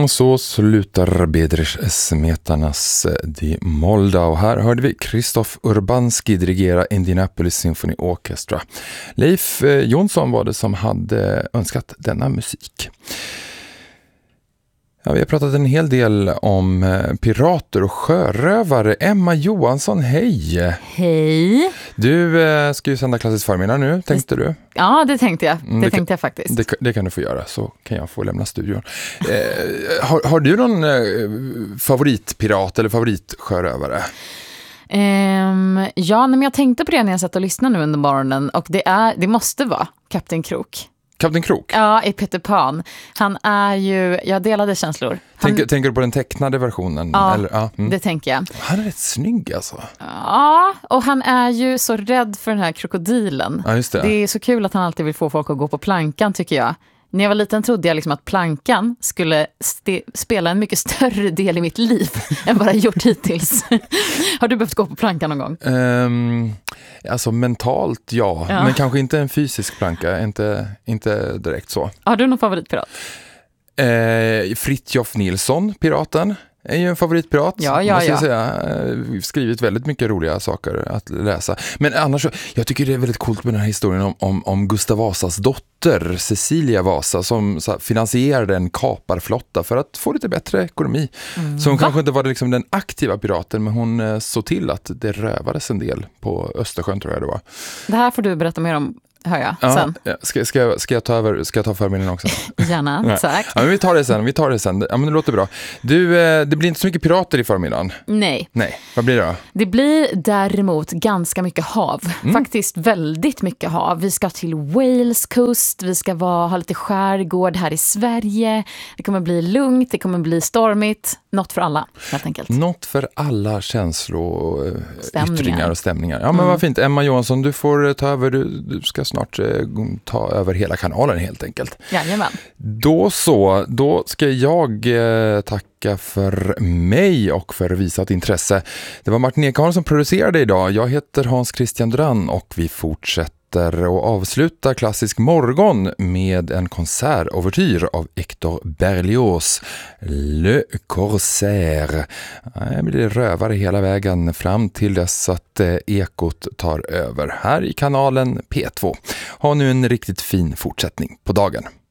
Och så slutar Bedřich Smetanás Die Moldau. Här hörde vi Krzysztof Urbanski dirigera Indianapolis Symphony Orchestra. Leif Jonsson var det som hade önskat denna musik. Ja, vi har pratat en hel del om pirater och sjörövare. Emma Johansson, hej! Hej! Du ska ju sända klassisk förmiddag nu, tänkte du? Ja, det tänkte jag. Det tänkte jag faktiskt. Det kan du få göra, så kan jag få lämna studion. Har du någon favoritpirat eller favoritsjörövare? Ja, men jag tänkte på det när jag satt och lyssnade nu under morgonen. Och det måste vara Kapten Krok. Kapten Krok? Ja, i Peter Pan. Han är ju, jag delade känslor. Tänker du på den tecknade versionen? Ja, eller? Det tänker jag. Han är rätt snygg alltså. Ja, och han är ju så rädd för den här krokodilen. Ja, just det. Det är så kul att han alltid vill få folk att gå på plankan, tycker jag. När jag var liten trodde jag liksom att plankan skulle spela en mycket större del i mitt liv än vad jag gjort hittills. Har du behövt gå på plankan någon gång? Alltså mentalt, ja. Men kanske inte en fysisk planka. Inte direkt så. Har du någon favoritpirat? Fritjof Nilsson, piraten, är ju en favoritpirat. Ja. Jag säga. Skrivit väldigt mycket roliga saker att läsa. Men annars, jag tycker det är väldigt coolt med den här historien om Gustav Vasas dotter, Cecilia Vasa, som finansierade en kaparflotta för att få lite bättre ekonomi. Så hon kanske inte var liksom den aktiva piraten, men hon såg till att det rövades en del på Östersjön, tror jag det var. Det här får du berätta mer om, hör jag, sen. Ska jag ta förmiddagen också? Gärna, tack. Ja, men vi tar det sen. Ja, men det låter bra. Du, det blir inte så mycket pirater i förmiddagen. Nej. Vad blir det då? Det blir däremot ganska mycket hav. Faktiskt väldigt mycket hav. Vi ska till Wales kust, vi ska ha lite skärgård här i Sverige. Det kommer bli lugnt, det kommer bli stormigt. Något för alla, helt enkelt. Något för alla känsloyttringar och stämningar. Ja, men vad fint. Emma Johansson, du får ta över. Du ska snart ta över hela kanalen helt enkelt. Jajamän. Då ska jag tacka för mig och för visat intresse. Det var Martin Ekholm som producerade idag. Jag heter Hans Christian Duran och vi fortsätter och avslutar Klassisk morgon med en konsertovertyr av Hector Berlioz, Le Corsaire. Det blir rövare hela vägen fram till dess att ekot tar över här i kanalen P2. Ha nu en riktigt fin fortsättning på dagen.